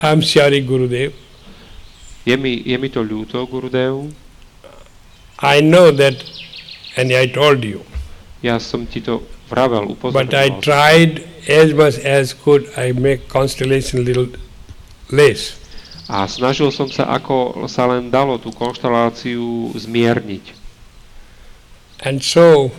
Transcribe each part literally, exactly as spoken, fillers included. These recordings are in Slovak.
I'm sorry, Gurudev. Je mi, je mi to ľúto, Gurudev. I know that, and I told you. Ja som ti to vravel, upozorňoval. But I tried as much as could. I make constellation little less. A snažil som sa, ako sa len dalo, tú konšteláciu zmierniť. And so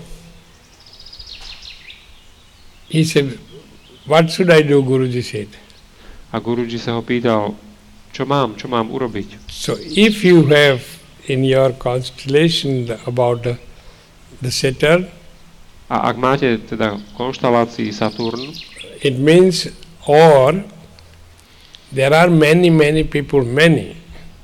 he said, what should I do, Guruji said. A Guruji sa ho pýtal, čo mám, čo mám urobiť. So if you have in your constellation about the, the Saturn, a ak máte teda v konštelácii Saturn, it means, or there are many, many people, many,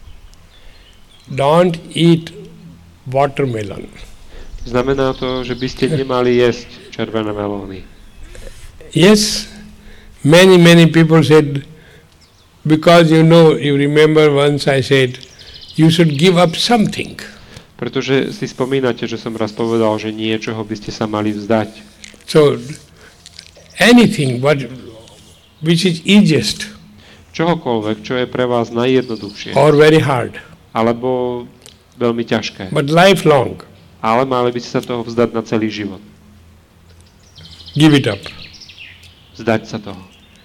don't eat watermelon. Znamená to, že by ste nemali jesť červené melóny. Yes, many, many people said, because you know, you remember once I said, you should give up something. Pretože si spomínate, že som raz povedal, že niečoho by ste sa mali vzdať. So, anything what, which is easiest. Čohokoľvek, čo je pre vás najjednoduchšie. Or very hard. Alebo veľmi ťažké. But lifelong. Ale mali by ste sa toho vzdať na celý život. Give it up. Vzdať sa toho.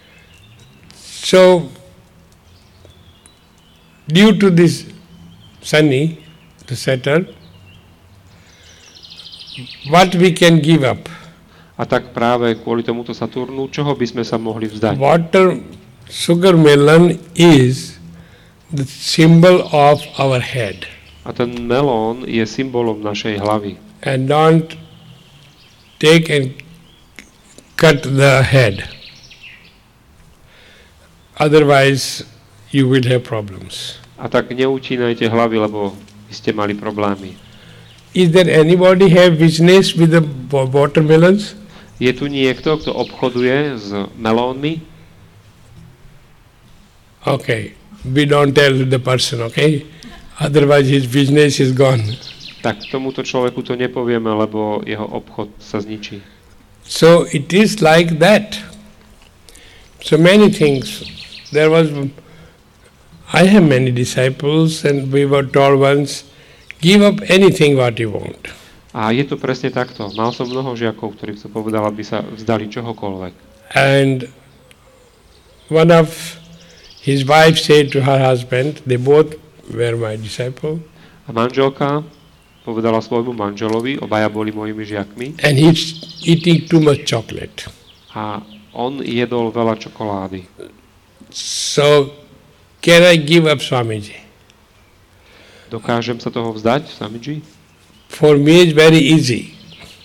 So, due to this Sunny, the Saturn, what we can give up? A tak práve kvôli tomuto Saturnu, čoho by sme sa mohli vzdať? Water, sugar melon is the symbol of our head. A ten melón je symbolom našej hlavy. And don't take and cut the head. Otherwise, you will have problems. A tak neutínajte hlavy, lebo by ste mali problémy. Is there anybody have business with the watermelons? Je tu niekto, kto obchoduje s melónmi? Okay, we don't tell the person, okay? Otherwise his business is gone. Tak tomuto človeku to nepovieme, lebo jeho obchod sa zničí. So it is like that. So many things. There was, I have many disciples and we were told once, give up anything what you want. A je to presne takto. Mal som mnoho žiakov, ktorí chcú povedať, aby sa vzdali čohokoľvek. And one of his wife said to her husband, they both were my disciple. A manželka povedala svojmu manželovi, obaja boli mojimi žiakmi. And he's eating too much chocolate. A on jedol veľa čokolády. So, can I give up, Swamiji? Dokážem sa toho vzdať, Swamiji? For me it's very easy.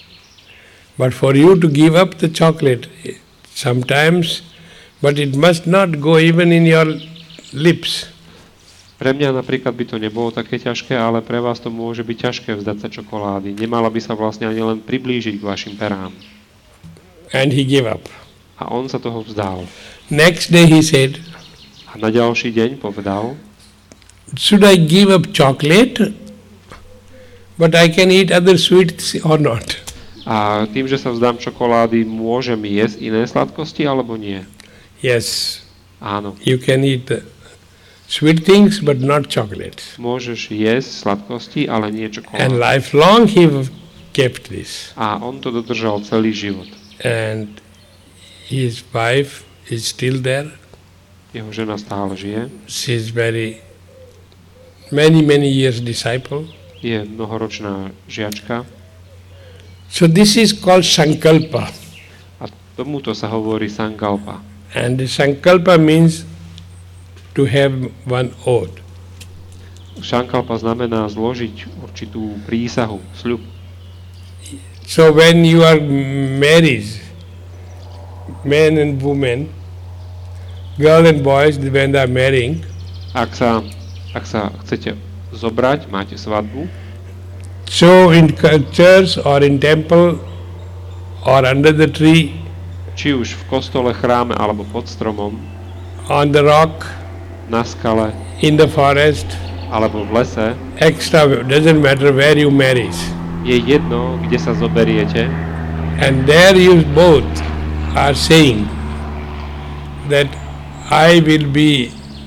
But for you to give up the chocolate, sometimes, but it must not go even in your lips. Pre mňa napríklad by to nebolo také ťažké, ale pre vás to môže byť ťažké vzdať sa čokolády. Nemala by sa vlastne ani len priblížiť k vašim perám. And he gave up. A on sa toho vzdal. Next day he said, a na ďalší deň povedal, should I give up chocolate, but I can eat other sweets or not? A tým, že sa vzdám čokolády, môžem jesť iné sladkosti, alebo nie? Yes. Áno. You can eat the sweet things, but not chocolates. Môžeš jesť sladkosti, ale nie čokolády. And lifelong he kept this. A on to dodržal celý život. And his wife is still there. Jeho žena stále žije. She is very, many, many years disciple. Je mnohoročná žiačka. So this is called Sankalpa. A tomuto sa hovorí Sankalpa. And the Sankalpa means to have one oath. Sankalpa znamená zložiť určitú prísahu, sľub. So when you are married, men and women, girl and boys, when they are marrying, ak sa, ak sa chcete zobrať, máte svadbu, so in church or in temple or under the tree, či už v kostole, chráme alebo pod stromom, on the rock, na skale, in the forest, alebo v lese, extra, doesn't matter where you marry. je jedno, kde sa zoberiete. And there you both are saying that I will be